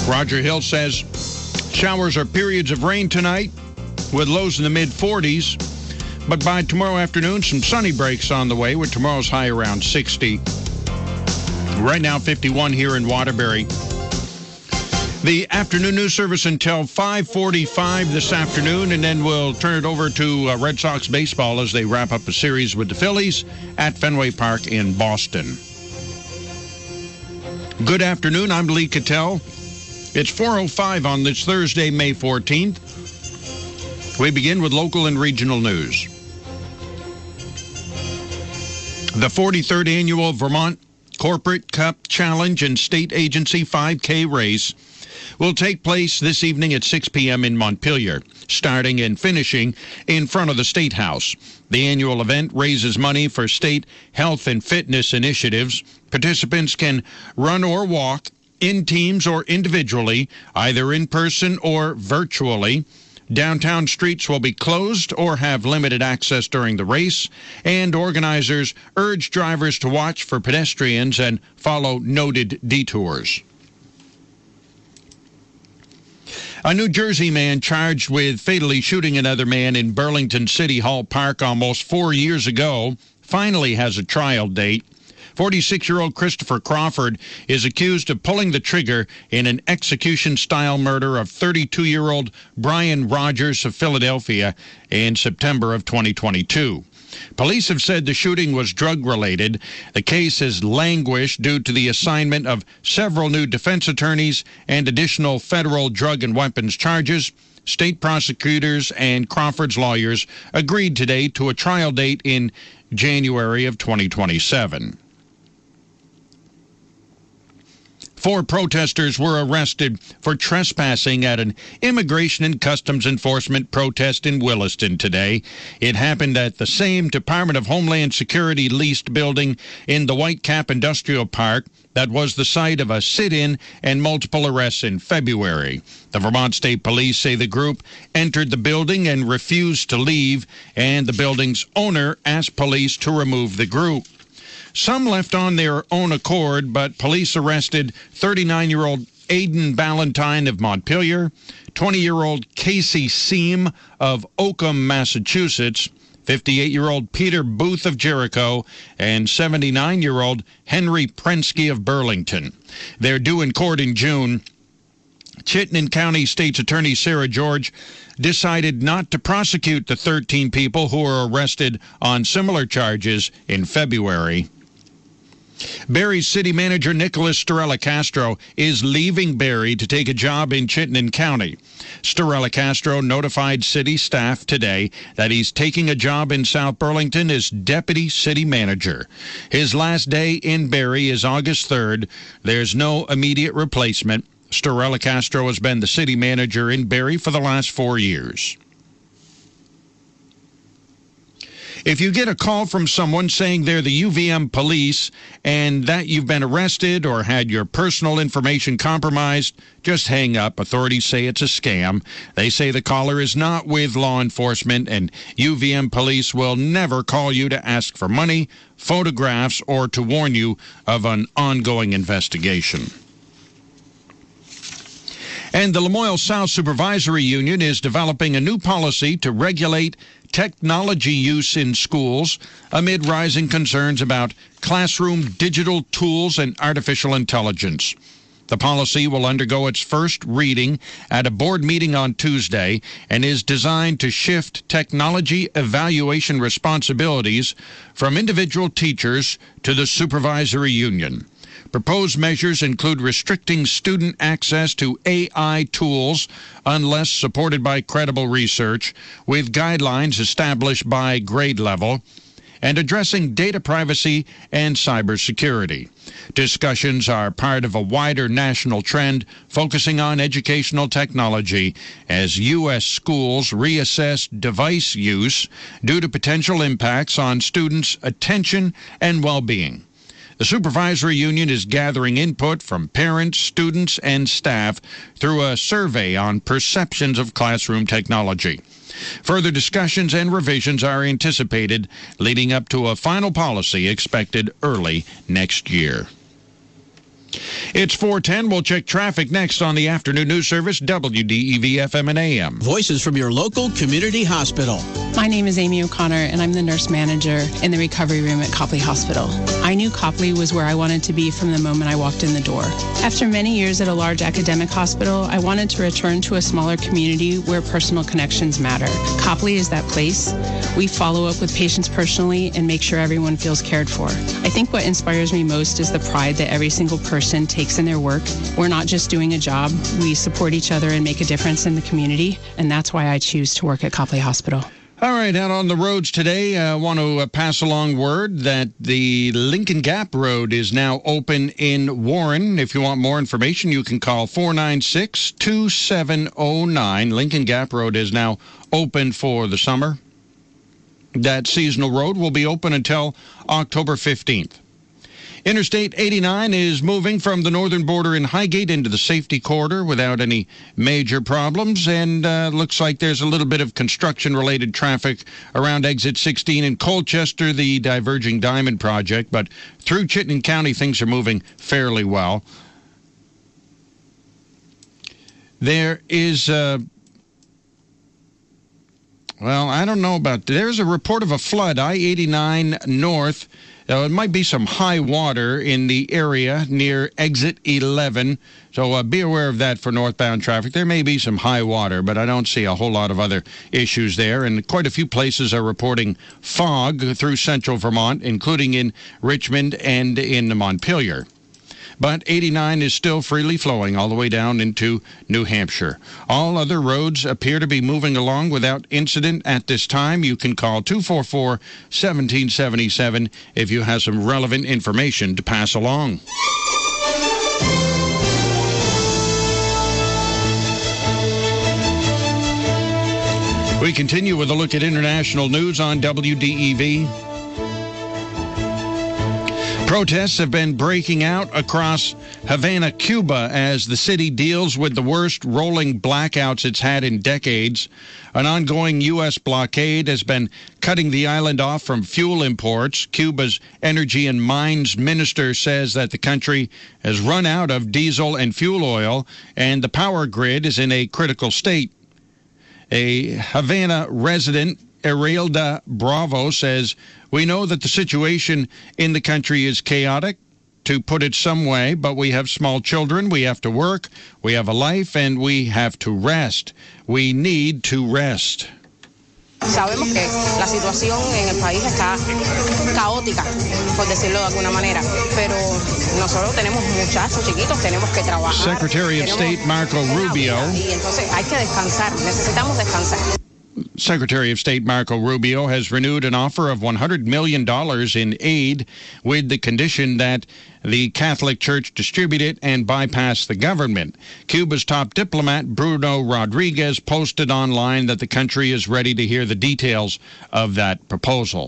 Roger Hill says showers or periods of rain tonight with lows in the mid-40s. But by tomorrow afternoon, some sunny breaks on the way with tomorrow's high around 60. Right now, 51 here in Waterbury. The afternoon news service until 5:45 this afternoon, and then we'll turn it over to Red Sox baseball as they wrap up a series with the Phillies at Fenway Park in Boston. Good afternoon. I'm Lee Cattell. It's 4:05 on this Thursday, May 14th. We begin with local and regional news. The 43rd Annual Vermont Corporate Cup Challenge and State Agency 5K race will take place this evening at 6 p.m. in Montpelier, starting and finishing in front of the State House. The annual event raises money for state health and fitness initiatives. Participants can run or walk in teams or individually, either in person or virtually. Downtown streets will be closed or have limited access during the race, and organizers urge drivers to watch for pedestrians and follow noted detours. A New Jersey man charged with fatally shooting another man in Burlington City Hall Park almost 4 years ago finally has a trial date. 46-year-old Christopher Crawford is accused of pulling the trigger in an execution-style murder of 32-year-old Brian Rogers of Philadelphia in September of 2022. Police have said the shooting was drug-related. The case has languished due to the assignment of several new defense attorneys and additional federal drug and weapons charges. State prosecutors and Crawford's lawyers agreed today to a trial date in January of 2027. 4 protesters were arrested for trespassing at an Immigration and Customs Enforcement protest in Williston today. It happened at the same Department of Homeland Security leased building in the Whitecap Industrial Park that was the site of a sit-in and multiple arrests in February. The Vermont State Police say the group entered the building and refused to leave, and the building's owner asked police to remove the group. Some left on their own accord, but police arrested 39-year-old Aidan Ballantyne of Montpelier, 20-year-old Casey Seam of Oakham, Massachusetts, 58-year-old Peter Booth of Jericho, and 79-year-old Henry Prensky of Burlington. They're due in court in June. Chittenden County State's Attorney Sarah George decided not to prosecute the 13 people who were arrested on similar charges in February. Barrie's city manager Nicholas Storella Castro is leaving Barrie to take a job in Chittenden County. Storella Castro notified city staff today that he's taking a job in South Burlington as deputy city manager. His last day in Barrie is August 3rd. There's no immediate replacement. Storella Castro has been the city manager in Barrie for the last 4 years. If you get a call from someone saying they're the UVM police and that you've been arrested or had your personal information compromised, just hang up. Authorities say it's a scam. They say the caller is not with law enforcement, and UVM police will never call you to ask for money, photographs, or to warn you of an ongoing investigation. And the Lamoille South Supervisory Union is developing a new policy to regulate technology use in schools amid rising concerns about classroom digital tools and artificial intelligence. The policy will undergo its first reading at a board meeting on Tuesday and is designed to shift technology evaluation responsibilities from individual teachers to the supervisory union. Proposed measures include restricting student access to AI tools unless supported by credible research, with guidelines established by grade level, and addressing data privacy and cybersecurity. Discussions are part of a wider national trend focusing on educational technology as U.S. schools reassess device use due to potential impacts on students' attention and well-being. The Supervisory Union is gathering input from parents, students, and staff through a survey on perceptions of classroom technology. Further discussions and revisions are anticipated, leading up to a final policy expected early next year. It's 4:10. We'll check traffic next on the afternoon news service, WDEV FM and AM. Voices from your local community hospital. My name is Amy O'Connor, and I'm the nurse manager in the recovery room at Copley Hospital. I knew Copley was where I wanted to be from the moment I walked in the door. After many years at a large academic hospital, I wanted to return to a smaller community where personal connections matter. Copley is that place. We follow up with patients personally and make sure everyone feels cared for. I think what inspires me most is the pride that every single person takes in their work. We're not just doing a job. We support each other and make a difference in the community, and that's why I choose to work at Copley Hospital. All right, out on the roads today, I want to pass along word that the Lincoln Gap Road is now open in Warren. If you want more information, you can call 496-2709. Lincoln Gap Road is now open for the summer. That seasonal road will be open until October 15th. Interstate 89 is moving from the northern border in Highgate into the safety corridor without any major problems, and looks like there's a little bit of construction-related traffic around Exit 16 in Colchester, the Diverging Diamond project, but through Chittenden County, things are moving fairly well. There is, well, I don't know about, there's a report of a flood, I-89 north. It might be some high water in the area near Exit 11, so be aware of that for northbound traffic. There may be some high water, but I don't see a whole lot of other issues there, and quite a few places are reporting fog through central Vermont, including in Richmond and in Montpelier. But 89 is still freely flowing all the way down into New Hampshire. All other roads appear to be moving along without incident at this time. You can call 244-1777 if you have some relevant information to pass along. We continue with a look at international news on WDEV. Protests have been breaking out across Havana, Cuba, as the city deals with the worst rolling blackouts it's had in decades. An ongoing U.S. blockade has been cutting the island off from fuel imports. Cuba's Energy and Mines Minister says that the country has run out of diesel and fuel oil, and the power grid is in a critical state. A Havana resident, Erelda Bravo, says, "We know that the situation in the country is chaotic, to put it some way, but we have small children, we have to work, we have a life, and we have to rest. We need to rest." Sabemos que la situación en el país está caótica, por decirlo de alguna manera, pero nosotros tenemos muchachos chiquitos, tenemos que trabajar. Secretary of State Marco Rubio. Y entonces hay que descansar, necesitamos descansar. Secretary of State Marco Rubio has renewed an offer of $100 million in aid with the condition that the Catholic Church distribute it and bypass the government. Cuba's top diplomat, Bruno Rodriguez, posted online that the country is ready to hear the details of that proposal.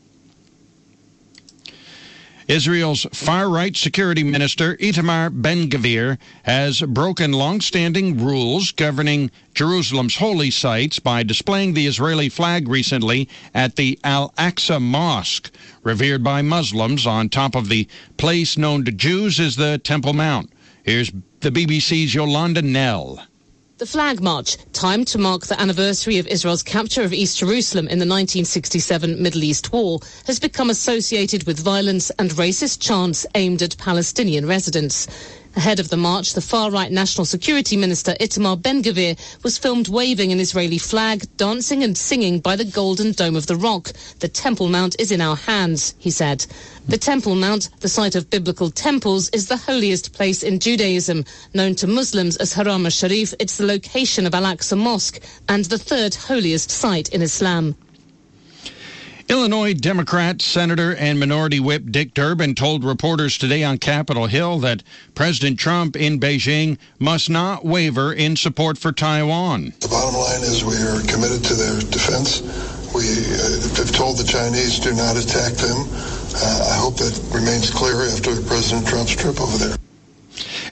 Israel's far-right security minister, Itamar Ben-Gvir, has broken long-standing rules governing Jerusalem's holy sites by displaying the Israeli flag recently at the Al-Aqsa Mosque, revered by Muslims. On top of the place known to Jews as the Temple Mount. Here's the BBC's Yolanda Nell. The Flag March, timed to mark the anniversary of Israel's capture of East Jerusalem in the 1967 Middle East War, has become associated with violence and racist chants aimed at Palestinian residents. Ahead of the march, the far-right National Security Minister Itamar Ben-Gvir was filmed waving an Israeli flag, dancing and singing by the Golden Dome of the Rock. "The Temple Mount is in our hands," he said. The Temple Mount, the site of biblical temples, is the holiest place in Judaism. Known to Muslims as Haram al-Sharif, it's the location of Al-Aqsa Mosque and the third holiest site in Islam. Illinois Democrat Senator and Minority Whip Dick Durbin told reporters today on Capitol Hill that President Trump in Beijing must not waver in support for Taiwan. The bottom line is we are committed to their defense. We have told the Chinese do not attack them. I hope that remains clear after President Trump's trip over there.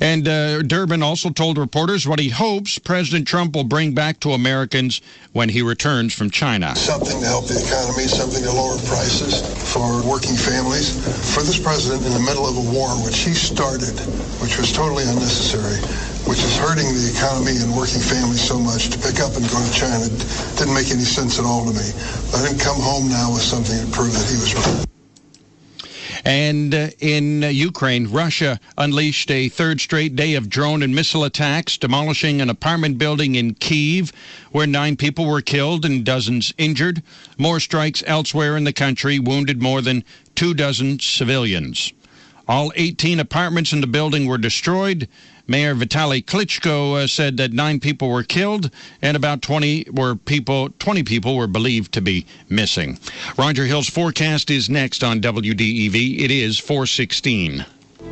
And Durbin also told reporters what he hopes President Trump will bring back to Americans when he returns from China. Something to help the economy, something to lower prices for working families. For this president in the middle of a war, which he started, which was totally unnecessary, which is hurting the economy and working families so much, to pick up and go to China didn't make any sense at all to me. Let him come home now with something to prove that he was right. And in Ukraine, Russia unleashed a third straight day of drone and missile attacks, demolishing an apartment building in Kyiv, where 9 people were killed and dozens injured. More strikes elsewhere in the country wounded more than 24 civilians. All 18 apartments in the building were destroyed. Mayor Vitaly Klitschko said that 9 people were killed and about 20 people were believed to be missing. Roger Hill's forecast is next on WDEV. It is 4:16.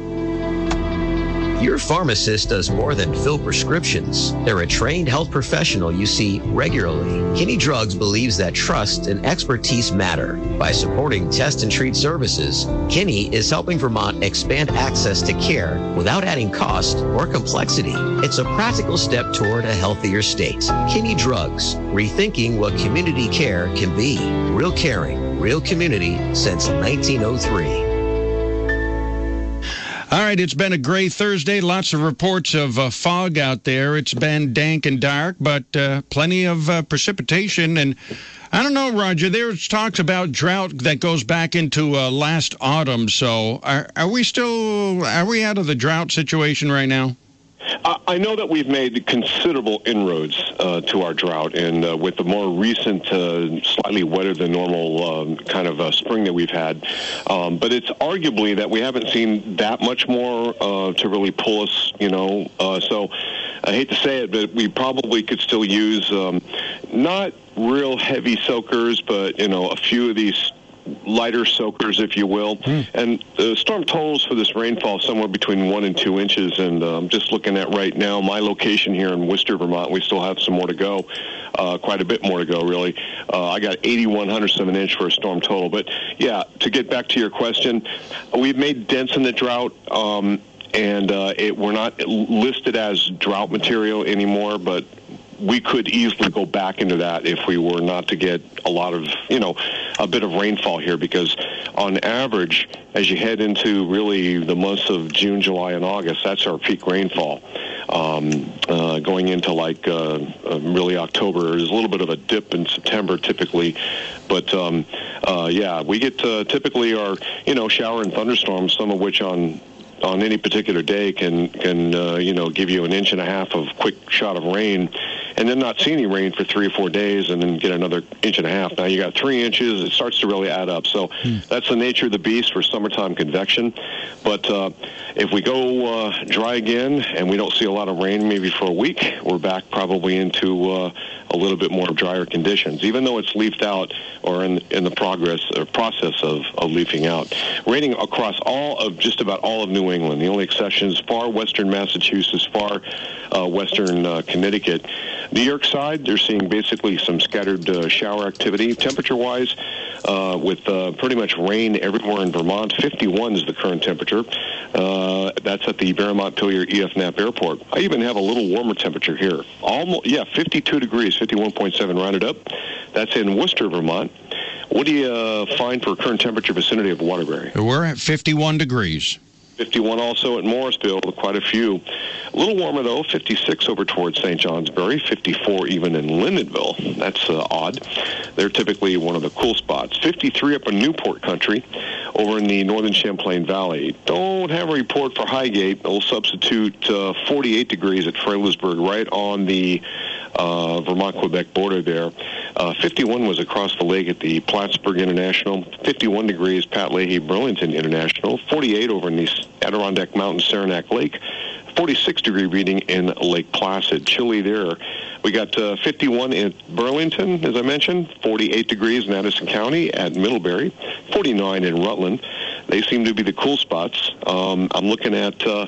Your pharmacist does more than fill prescriptions. They're a trained health professional you see regularly. Kinney Drugs believes that trust and expertise matter. By supporting test and treat services, Kinney is helping Vermont expand access to care without adding cost or complexity. It's a practical step toward a healthier state. Kinney Drugs, rethinking what community care can be. Real caring, real community since 1903. All right, it's been a gray Thursday. Lots of reports of fog out there. It's been dank and dark, but plenty of precipitation. And I don't know, Roger, there's talks about drought that goes back into last autumn. So are we out of the drought situation right now? I know that we've made considerable inroads to our drought, and with the more recent, slightly wetter than normal kind of spring that we've had. But it's arguably that we haven't seen that much more to really pull us, So I hate to say it, but we probably could still use not real heavy soakers, but, a few of these lighter soakers, if you will. And the storm totals for this rainfall somewhere between 1 and 2 inches. And I'm just looking at right now my location here in Worcester, Vermont. We still have some more to go, quite a bit more to go, really. I got 81/100ths of an inch for a storm total. But yeah, to get back to your question, we've made dents in the drought. And we're not listed as drought material anymore, but we could easily go back into that if we were not to get a lot of, a bit of rainfall here, because on average, as you head into really the months of June, July, and August, that's our peak rainfall. Going into really October, there's a little bit of a dip in September typically, but we get typically our, shower and thunderstorms, some of which on any particular day can give you 1.5 inches of quick shot of rain, and then not see any rain for 3 or 4 days, and then get another 1.5 inches. Now you got 3 inches. It starts to really add up. So that's the nature of the beast for summertime convection. But if we go dry again and we don't see a lot of rain maybe for a week, we're back probably into a little bit more drier conditions, even though it's leafed out or in the process of leafing out. Raining across just about all of New England. The only exception is far western Massachusetts, far western Connecticut. New York side, they're seeing basically some scattered shower activity. Temperature-wise, with pretty much rain everywhere in Vermont, 51 is the current temperature. That's at the Vermont-Pillier E.F. Knapp Airport. I even have a little warmer temperature here. 52 degrees, 51.7 rounded up. That's in Worcester, Vermont. What do you find for current temperature vicinity of Waterbury? We're at 51 degrees. 51 also at Morrisville, quite a few. A little warmer, though, 56 over towards St. Johnsbury, 54 even in Lyndonville. That's odd. They're typically one of the cool spots. 53 up in Newport Country over in the northern Champlain Valley. Don't have a report for Highgate. We'll substitute 48 degrees at Frailersburg, right on the Vermont-Quebec border there. 51 was across the lake at the Plattsburgh International. 51 degrees Pat Leahy Burlington International. 48 over in the Adirondack Mountain Saranac Lake. 46-degree reading in Lake Placid. Chilly there. We got 51 in Burlington, as I mentioned. 48 degrees in Addison County at Middlebury. 49 in Rutland. They seem to be the cool spots. I'm looking at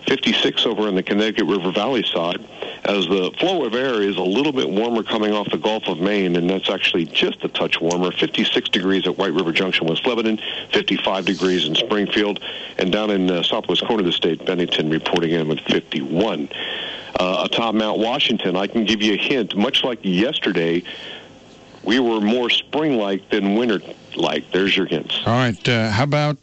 56 over on the Connecticut River Valley side, as the flow of air is a little bit warmer coming off the Gulf of Maine, and that's actually just a touch warmer. 56 degrees at White River Junction, West Lebanon, 55 degrees in Springfield, and down in southwest corner of the state, Bennington reporting in with 51. Atop Mount Washington, I can give you a hint. Much like yesterday, we were more spring-like than winter-like. There's your hints. All right. How about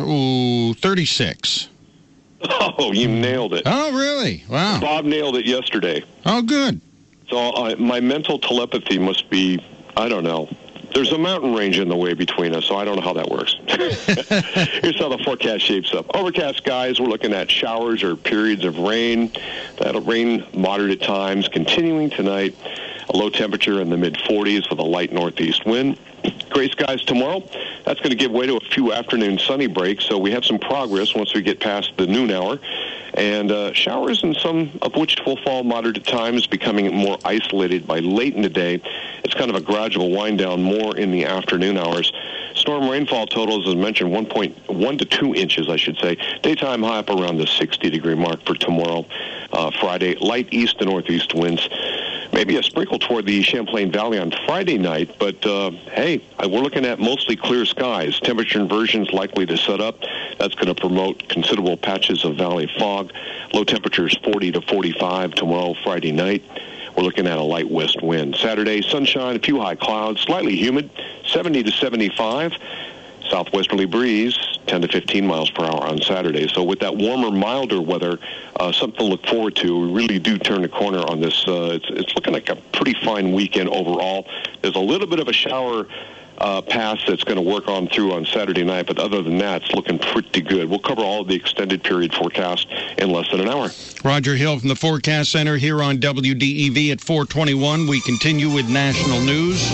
36? Oh, you nailed it. Oh, really? Wow. Bob nailed it yesterday. Oh, good. So my mental telepathy must be, I don't know. There's a mountain range in the way between us, so I don't know how that works. Here's how the forecast shapes up. Overcast skies, we're looking at showers or periods of rain. That'll rain moderate at times, continuing tonight. A low temperature in the mid-40s with a light northeast wind. Gray skies tomorrow. That's going to give way to a few afternoon sunny breaks, so we have some progress once we get past the noon hour. And showers, and some of which will fall moderate at times, becoming more isolated by late in the day. It's kind of a gradual wind down more in the afternoon hours. Storm rainfall totals, as mentioned, 1.1 to 2 inches, I should say. Daytime high up around the 60-degree mark for tomorrow, Friday. Light east to northeast winds. Maybe a sprinkle toward the Champlain Valley on Friday night, but hey, we're looking at mostly clear skies. Temperature inversions likely to set up. That's going to promote considerable patches of valley fog. Low temperatures 40 to 45 tomorrow, Friday night. We're looking at a light west wind. Saturday, sunshine, a few high clouds, slightly humid, 70 to 75. Southwesterly breeze, 10 to 15 miles per hour on Saturday. So with that warmer, milder weather, something to look forward to. We really do turn the corner on this. It's looking like a pretty fine weekend overall. There's a little bit of a shower pass that's going to work on through on Saturday night, but other than that, it's looking pretty good. We'll cover all of the extended period forecast in less than an hour. Roger Hill from the Forecast Center here on WDEV at 421. We continue with national news.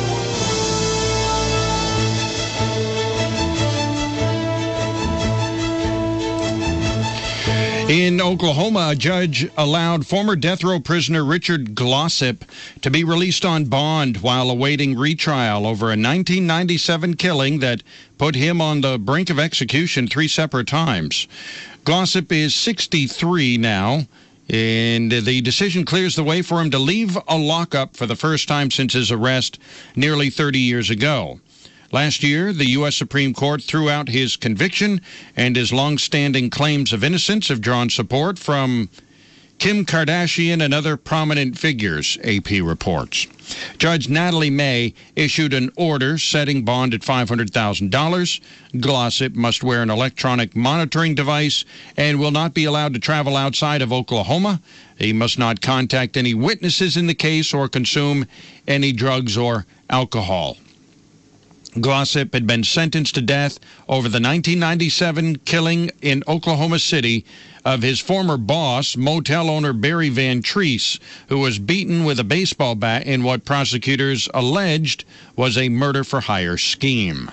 In Oklahoma, a judge allowed former death row prisoner Richard Glossip to be released on bond while awaiting retrial over a 1997 killing that put him on the brink of execution 3 separate times. Glossip is 63 now, and the decision clears the way for him to leave a lockup for the first time since his arrest nearly 30 years ago. Last year, the U.S. Supreme Court threw out his conviction, and his long-standing claims of innocence have drawn support from Kim Kardashian and other prominent figures, AP reports. Judge Natalie May issued an order setting bond at $500,000. Glossip must wear an electronic monitoring device and will not be allowed to travel outside of Oklahoma. He must not contact any witnesses in the case or consume any drugs or alcohol. Glossip had been sentenced to death over the 1997 killing in Oklahoma City of his former boss, motel owner Barry Van Treese, who was beaten with a baseball bat in what prosecutors alleged was a murder-for-hire scheme.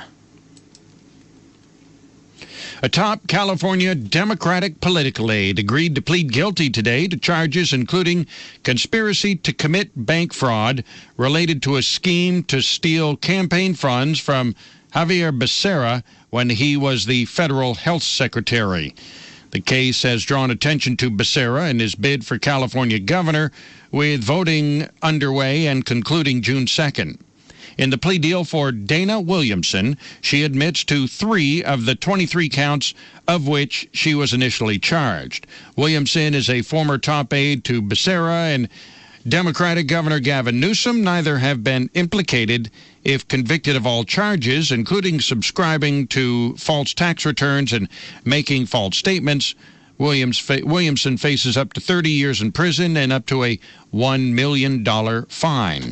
A top California Democratic political aide agreed to plead guilty today to charges including conspiracy to commit bank fraud related to a scheme to steal campaign funds from Javier Becerra when he was the federal health secretary. The case has drawn attention to Becerra and his bid for California governor, with voting underway and concluding June 2nd. In the plea deal for Dana Williamson, she admits to 3 of the 23 counts of which she was initially charged. Williamson is a former top aide to Becerra and Democratic Governor Gavin Newsom. Neither have been implicated if convicted of all charges, including subscribing to false tax returns and making false statements. Williamson faces up to 30 years in prison and up to a $1 million fine.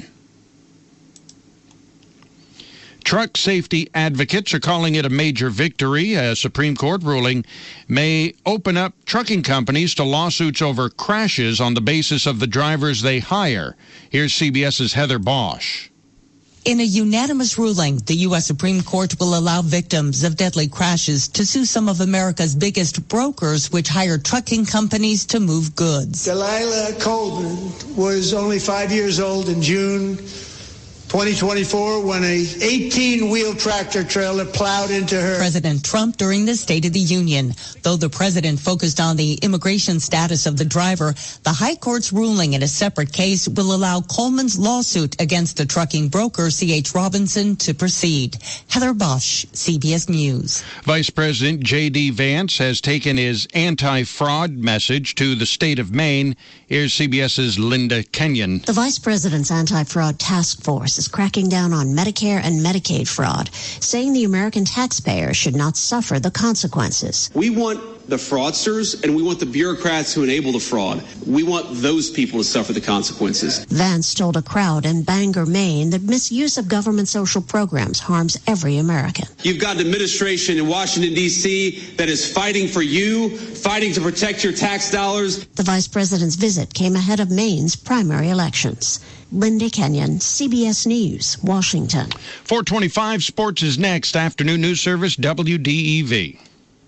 Truck safety advocates are calling it a major victory. A Supreme Court ruling may open up trucking companies to lawsuits over crashes on the basis of the drivers they hire. Here's CBS's Heather Bosch. In a unanimous ruling, the U.S. Supreme Court will allow victims of deadly crashes to sue some of America's biggest brokers, which hire trucking companies to move goods. Delilah Coleman was only 5 years old in June 2024 when a 18-wheel tractor trailer plowed into her. President Trump during the State of the Union. Though the president focused on the immigration status of the driver, the High Court's ruling in a separate case will allow Coleman's lawsuit against the trucking broker C.H. Robinson to proceed. Heather Bosch, CBS News. Vice President J.D. Vance has taken his anti-fraud message to the state of Maine. Here's CBS's Linda Kenyon. The Vice President's Anti-Fraud Task Force is cracking down on Medicare and Medicaid fraud, saying the American taxpayer should not suffer the consequences. We want the fraudsters and we want the bureaucrats who enable the fraud. We want those people to suffer the consequences. Vance told a crowd in Bangor, Maine, that misuse of government social programs harms every American. You've got an administration in Washington, D.C. that is fighting for you, fighting to protect your tax dollars. The Vice President's visit came ahead of Maine's primary elections. Linda Kenyon, CBS News, Washington. 425 Sports is next. Afternoon news service, WDEV.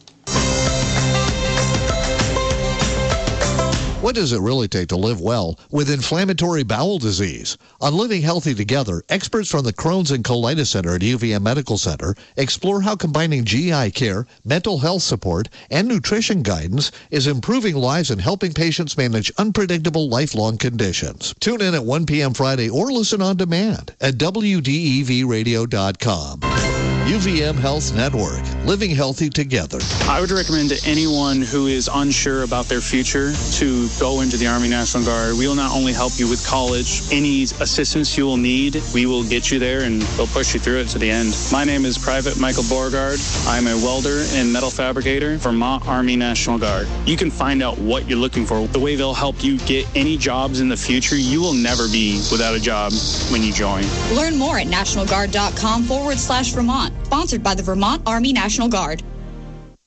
What does it really take to live well with inflammatory bowel disease? On Living Healthy Together, experts from the Crohn's and Colitis Center at UVM Medical Center explore how combining GI care, mental health support, and nutrition guidance is improving lives and helping patients manage unpredictable lifelong conditions. Tune in at 1 p.m. Friday or listen on demand at WDEVradio.com. UVM Health Network, living healthy together. I would recommend to anyone who is unsure about their future to go into the Army National Guard. We will not only help you with college, any assistance you will need, we will get you there and we'll push you through it to the end. My name is Private Michael Beauregard. I'm a welder and metal fabricator, Vermont Army National Guard. You can find out what you're looking for, the way they'll help you get any jobs in the future. You will never be without a job when you join. Learn more at nationalguard.com/Vermont. Sponsored by the Vermont Army National Guard.